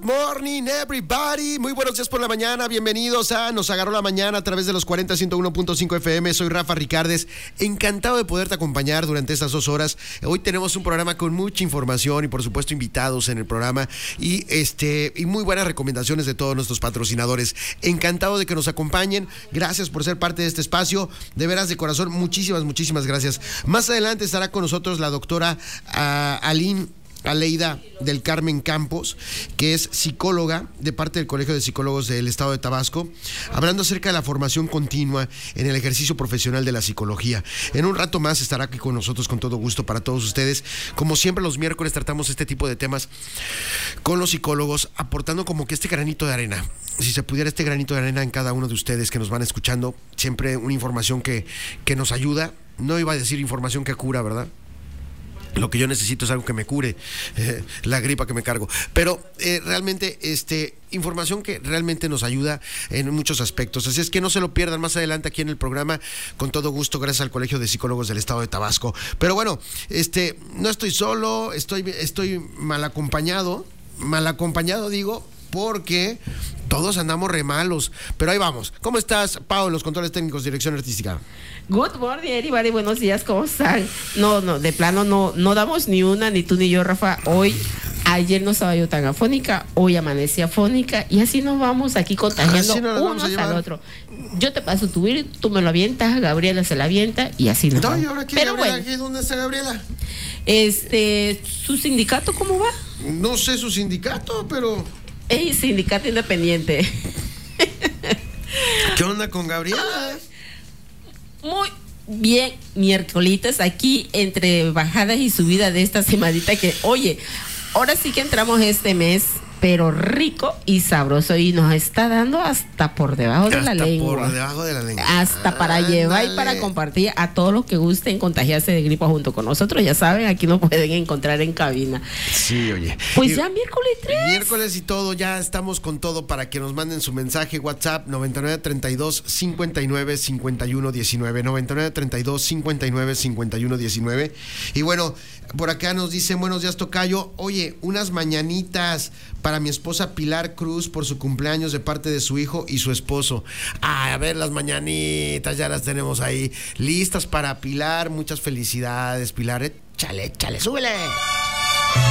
morning, everybody. Muy buenos días por la mañana. Bienvenidos a Nos Agarró la Mañana a través de los 40.101.5 FM. Soy Rafa Ricardes. Encantado de poderte acompañar durante estas 2 horas. Hoy tenemos un programa con mucha información y, por supuesto, invitados en el programa y muy buenas recomendaciones de todos nuestros patrocinadores. Encantado de que nos acompañen. Gracias por ser parte de este espacio. De veras, de corazón, muchísimas gracias. Más adelante estará con nosotros la doctora Aline Aleida del Carmen Campos, que es psicóloga de parte del Colegio de Psicólogos del Estado de Tabasco, hablando acerca de la formación continua en el ejercicio profesional de la psicología. En un rato más estará aquí con nosotros con todo gusto para todos ustedes. Como siempre, los miércoles tratamos este tipo de temas con los psicólogos, aportando como que este granito de arena. Si se pudiera, este granito de arena en cada uno de ustedes que nos van escuchando, siempre una información que nos ayuda. No iba a decir información que cura, ¿verdad? Lo que yo necesito es algo que me cure la gripa que me cargo. Pero realmente, información que realmente nos ayuda en muchos aspectos. Así es que no se lo pierdan más adelante aquí en el programa, con todo gusto, gracias al Colegio de Psicólogos del Estado de Tabasco. Pero bueno, no estoy solo, estoy mal acompañado digo, porque todos andamos re malos. Pero ahí vamos. ¿Cómo estás, Pau, en los controles técnicos, dirección artística? Good morning, everybody. Buenos días, ¿cómo están? No, de plano no damos ni una, ni tú ni yo, Rafa. Ayer no estaba yo tan afónica, hoy amanecí afónica y así nos vamos aquí contagiando unos al otro. Yo te paso tu virus, tú me lo avientas, Gabriela se la avienta y así nos vamos. ¿Y ahora qué, pero Gabriela? bueno, ¿Dónde está Gabriela? ¿Su sindicato cómo va? No sé su sindicato, pero... Sindicato independiente. ¿Qué onda con Gabriela? Muy bien, miércoles aquí entre bajadas y subidas de esta semanita que, oye, ahora sí que entramos este mes, pero rico y sabroso y nos está dando hasta por debajo de la lengua. Por debajo de la lengua. Hasta para llevar y para compartir a todos los que gusten contagiarse de gripa junto con nosotros. Ya saben, aquí nos pueden encontrar en cabina. Sí, oye. Pues ya miércoles 3. Miércoles y todo, ya estamos con todo para que nos manden su mensaje. WhatsApp 9932-595119. 9932-595119. Y bueno, por acá nos dicen, buenos días, tocayo. Oye, unas mañanitas para mi esposa Pilar Cruz por su cumpleaños de parte de su hijo y su esposo. A ver, las mañanitas ya las tenemos ahí listas para Pilar. Muchas felicidades, Pilar. Échale, súbele.